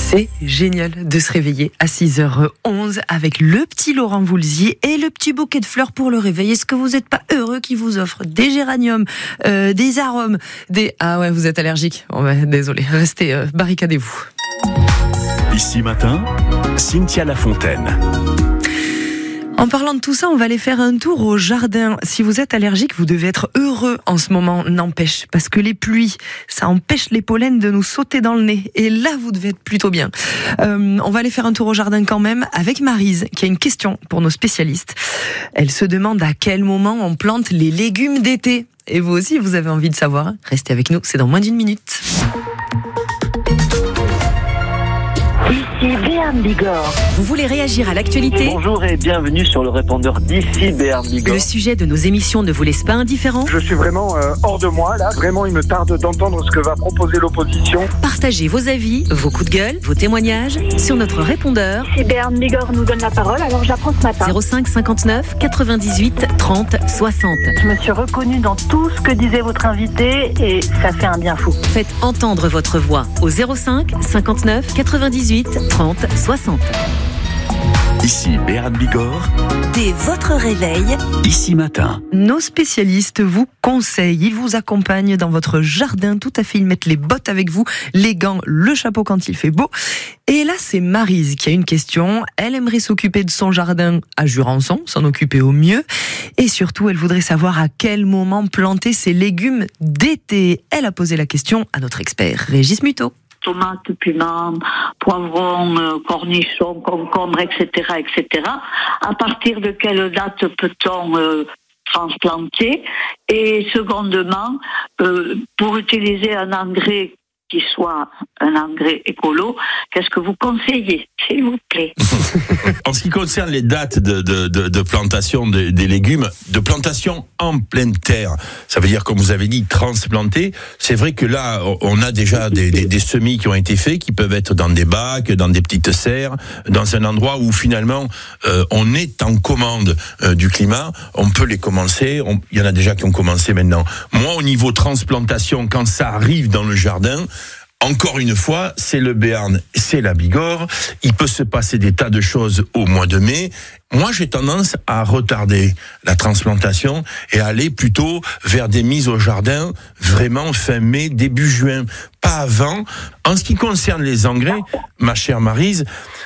C'est génial de se réveiller à 6h11 avec le petit Laurent Voulzy et le petit bouquet de fleurs pour le réveil. Est-ce que vous n'êtes pas heureux qu'il vous offre des géraniums, des arômes, des... Ah ouais, vous êtes allergique. Oh bah, désolé, restez, barricadez-vous. Ici matin, Cynthia Lafontaine. En parlant de tout ça, on va aller faire un tour au jardin. Si vous êtes allergique, vous devez être heureux en ce moment, n'empêche. Parce que les pluies, ça empêche les pollens de nous sauter dans le nez. Et là, vous devez être plutôt bien. On va aller faire un tour au jardin quand même avec Maryse, qui a une question pour nos spécialistes. Elle se demande à quel moment on plante les légumes d'été. Et vous aussi, vous avez envie de savoir. Restez avec nous, c'est dans moins d'une minute. Ici Béarn Bigorre. Vous voulez réagir à l'actualité ? Bonjour et bienvenue sur le répondeur d'ici Béarn Bigorre. Le sujet de nos émissions ne vous laisse pas indifférent ? Je suis vraiment hors de moi là. Vraiment, il me tarde d'entendre ce que va proposer l'opposition. Partagez vos avis, vos coups de gueule, vos témoignages sur notre répondeur. Si Béarn Bigorre nous donne la parole, alors j'apprends ce matin. 05 59 98 30 60. Je me suis reconnue dans tout ce que disait votre invité et ça fait un bien fou. Faites entendre votre voix au 05 59 98 30 60. Ici Béarn Bigorre. Dès votre réveil, Ici matin. Nos spécialistes vous conseillent, ils vous accompagnent dans votre jardin tout à fait, ils mettent les bottes avec vous, les gants, le chapeau quand il fait beau. Et là, c'est Maryse qui a une question. Elle aimerait s'occuper de son jardin à Jurançon, s'en occuper au mieux. Et surtout, elle voudrait savoir à quel moment planter ses légumes d'été. Elle a posé la question à notre expert, Régis Muto. Tomates, piments, poivrons, cornichons, concombres, etc., etc. À partir de quelle date peut-on transplanter ? Et secondement, pour utiliser un engrais qui soit un engrais écolo, qu'est-ce que vous conseillez, s'il vous plaît ? En ce qui concerne les dates de plantation des légumes, de plantation en pleine terre, ça veut dire, comme vous avez dit, transplanter. C'est vrai que là, on a déjà des semis qui ont été faits, qui peuvent être dans des bacs, dans des petites serres, dans un endroit où finalement on est en commande du climat. On peut les commencer. Il y en a déjà qui ont commencé maintenant. Moi, au niveau transplantation, quand ça arrive dans le jardin, encore une fois, c'est le Béarn, c'est la Bigorre. Il peut se passer des tas de choses au mois de mai. Moi, j'ai tendance à retarder la transplantation et aller plutôt vers des mises au jardin vraiment fin mai, début juin, pas avant. En ce qui concerne les engrais, ma chère Maryse,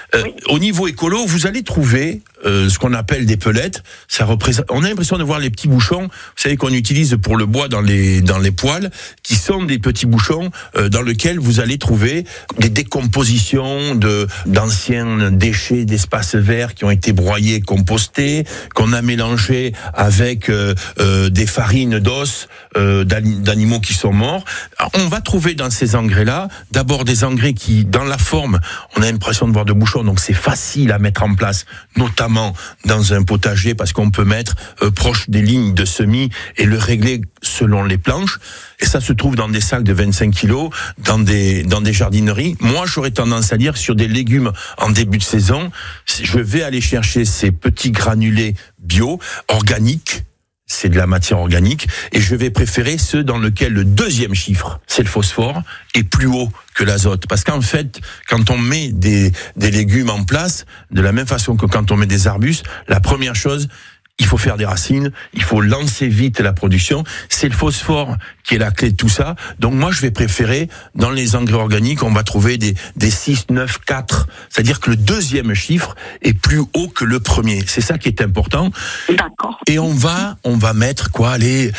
au niveau écolo, vous allez trouver ce qu'on appelle des pelettes. Ça représente. On a l'impression de voir les petits bouchons, vous savez, qu'on utilise pour le bois dans les poêles, qui sont des petits bouchons dans lesquels vous allez trouver des décompositions d'anciens déchets d'espaces verts qui ont été broyés, compostés, qu'on a mélangés avec des farines d'os d'animaux qui sont morts. Alors, on va trouver dans ces engrais-là, d'abord des engrais qui, dans la forme, on a l'impression de voir de bouchons, donc c'est facile à mettre en place, notamment dans un potager, parce qu'on peut mettre proche des lignes de semis et le régler selon les planches. Et ça se trouve dans des sacs de 25 kilos, dans des jardineries. Moi, j'aurais tendance à dire, sur des légumes en début de saison, je vais aller chercher ces petits granulés bio, organiques. C'est de la matière organique, et je vais préférer ceux dans lesquels le deuxième chiffre, c'est le phosphore, est plus haut que l'azote. Parce qu'en fait, quand on met des légumes en place, de la même façon que quand on met des arbustes, la première chose, il faut faire des racines, il faut lancer vite la production. C'est le phosphore qui est la clé de tout ça. Donc moi, je vais préférer, dans les engrais organiques, on va trouver des 6, 9, 4. C'est-à-dire que le deuxième chiffre est plus haut que le premier. C'est ça qui est important. D'accord. Et on va mettre,